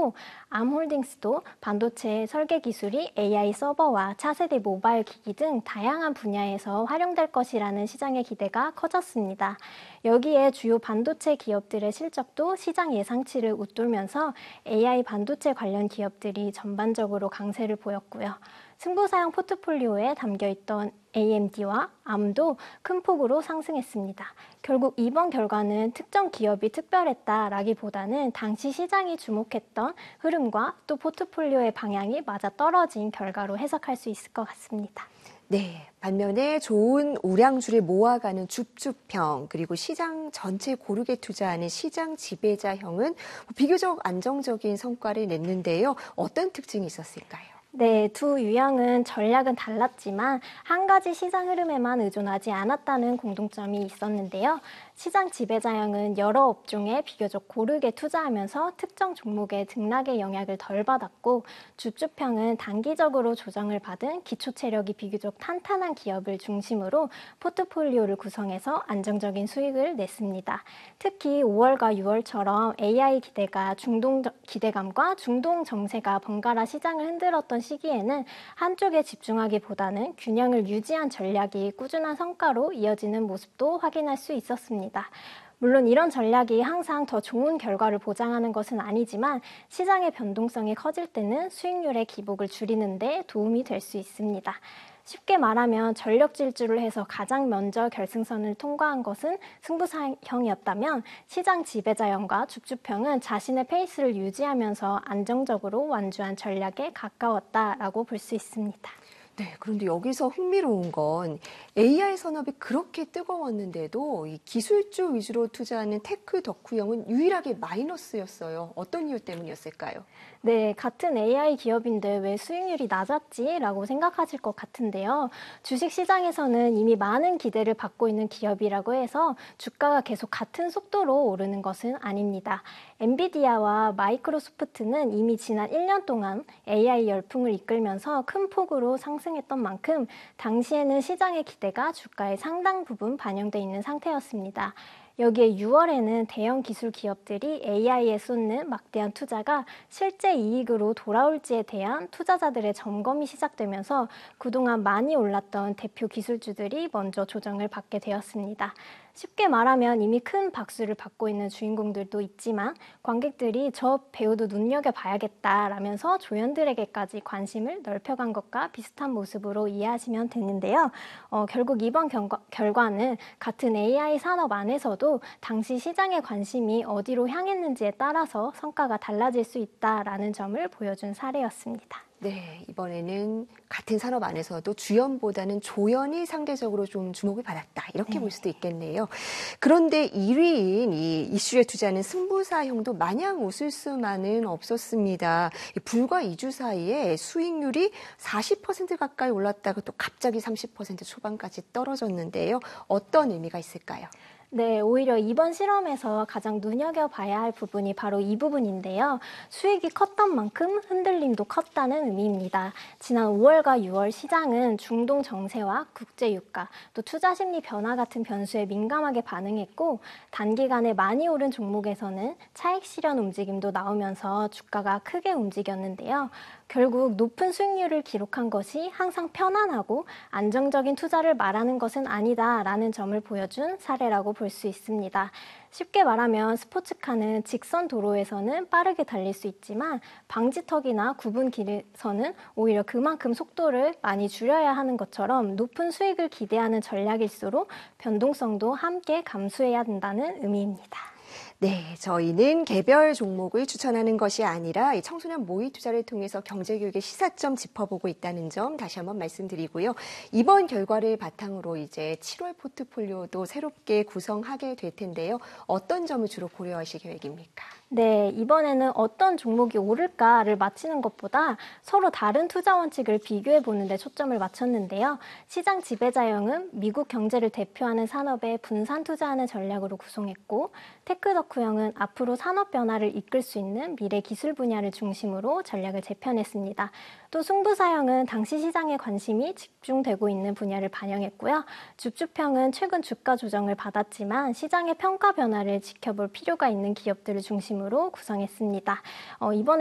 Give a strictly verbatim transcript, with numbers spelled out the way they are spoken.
했고, 암홀딩스도 반도체 설계 기술이 에이아이 서버와 차세대 모바일 기기 등 다양한 분야에서 활용될 것이라는 시장의 기대가 커졌습니다. 여기에 주요 반도체 기업들의 실적도 시장 예상치를 웃돌면서 에이아이 반도체 관련 기업들이 전반적으로 강세를 보였고요. 승부사용 포트폴리오에 담겨있던 에이엠디와 암도 큰 폭으로 상승했습니다. 결국 이번 결과는 특정 기업이 특별했다라기보다는 당시 시장이 주목했던 흐름과 또 포트폴리오의 방향이 맞아떨어진 결과로 해석할 수 있을 것 같습니다. 네, 반면에 좋은 우량주를 모아가는 줍줍형, 그리고 시장 전체 고르게 투자하는 시장 지배자형은 비교적 안정적인 성과를 냈는데요. 어떤 특징이 있었을까요? 네, 두 유형은 전략은 달랐지만 한 가지 시장 흐름에만 의존하지 않았다는 공통점이 있었는데요. 시장 지배자형은 여러 업종에 비교적 고르게 투자하면서 특정 종목의 등락의 영향을 덜 받았고, 줍줍형은 단기적으로 조정을 받은 기초 체력이 비교적 탄탄한 기업을 중심으로 포트폴리오를 구성해서 안정적인 수익을 냈습니다. 특히 오월과 유월처럼 에이아이 기대가 중동 기대감과 중동 정세가 번갈아 시장을 흔들었던 시기에는 한쪽에 집중하기보다는 균형을 유지한 전략이 꾸준한 성과로 이어지는 모습도 확인할 수 있었습니다. 물론 이런 전략이 항상 더 좋은 결과를 보장하는 것은 아니지만 시장의 변동성이 커질 때는 수익률의 기복을 줄이는 데 도움이 될 수 있습니다. 쉽게 말하면 전력 질주를 해서 가장 먼저 결승선을 통과한 것은 승부사형이었다면, 시장 지배자형과 줍줍형은 자신의 페이스를 유지하면서 안정적으로 완주한 전략에 가까웠다라고 볼 수 있습니다. 네, 그런데 여기서 흥미로운 건 에이아이 산업이 그렇게 뜨거웠는데도 이 기술주 위주로 투자하는 테크 덕후형은 유일하게 마이너스였어요. 어떤 이유 때문이었을까요? 네, 같은 에이아이 기업인데 왜 수익률이 낮았지? 라고 생각하실 것 같은데요. 주식시장에서는 이미 많은 기대를 받고 있는 기업이라고 해서 주가가 계속 같은 속도로 오르는 것은 아닙니다. 엔비디아와 마이크로소프트는 이미 지난 일 년 동안 에이아이 열풍을 이끌면서 큰 폭으로 상승했던 만큼 당시에는 시장의 기대가 주가에 상당 부분 반영돼 있는 상태였습니다. 여기에 유월에는 대형 기술 기업들이 에이아이에 쏟는 막대한 투자가 실제 이익으로 돌아올지에 대한 투자자들의 점검이 시작되면서 그동안 많이 올랐던 대표 기술주들이 먼저 조정을 받게 되었습니다. 쉽게 말하면 이미 큰 박수를 받고 있는 주인공들도 있지만 관객들이 저 배우도 눈여겨봐야겠다라면서 조연들에게까지 관심을 넓혀간 것과 비슷한 모습으로 이해하시면 되는데요. 어, 결국 이번 경과, 결과는 같은 에이아이 산업 안에서도 당시 시장의 관심이 어디로 향했는지에 따라서 성과가 달라질 수 있다라는 점을 보여준 사례였습니다. 네, 이번에는 같은 산업 안에서도 주연보다는 조연이 상대적으로 좀 주목을 받았다. 이렇게 네. 볼 수도 있겠네요. 그런데 일 위인 이 이슈에 투자하는 승부사형도 마냥 웃을 수만은 없었습니다. 불과 이 주 사이에 수익률이 사십 퍼센트 가까이 올랐다가 또 갑자기 삼십 퍼센트 초반까지 떨어졌는데요. 어떤 의미가 있을까요? 네, 오히려 이번 실험에서 가장 눈여겨봐야 할 부분이 바로 이 부분인데요. 수익이 컸던 만큼 흔들림도 컸다는 의미입니다. 지난 오월과 유월 시장은 중동 정세와 국제유가, 또 투자심리 변화 같은 변수에 민감하게 반응했고, 단기간에 많이 오른 종목에서는 차익 실현 움직임도 나오면서 주가가 크게 움직였는데요. 결국 높은 수익률을 기록한 것이 항상 편안하고 안정적인 투자를 말하는 것은 아니다라는 점을 보여준 사례라고 볼 수 있습니다. 쉽게 말하면 스포츠카는 직선 도로에서는 빠르게 달릴 수 있지만 방지턱이나 굽은 길에서는 오히려 그만큼 속도를 많이 줄여야 하는 것처럼 높은 수익을 기대하는 전략일수록 변동성도 함께 감수해야 된다는 의미입니다. 네, 저희는 개별 종목을 추천하는 것이 아니라 이 청소년 모의 투자를 통해서 경제교육의 시사점 짚어보고 있다는 점 다시 한번 말씀드리고요. 이번 결과를 바탕으로 이제 칠월 포트폴리오도 새롭게 구성하게 될 텐데요. 어떤 점을 주로 고려하실 계획입니까? 네, 이번에는 어떤 종목이 오를까를 맞히는 것보다 서로 다른 투자 원칙을 비교해 보는 데 초점을 맞췄는데요. 시장 지배자형은 미국 경제를 대표하는 산업에 분산 투자하는 전략으로 구성했고, 테크 덕후형은 앞으로 산업 변화를 이끌 수 있는 미래 기술 분야를 중심으로 전략을 재편했습니다. 또 승부사형은 당시 시장에 관심이 집중되고 있는 분야를 반영했고요. 줍줍형은 최근 주가 조정을 받았지만 시장의 평가 변화를 지켜볼 필요가 있는 기업들을 중심으로 구성했습니다. 어, 이번에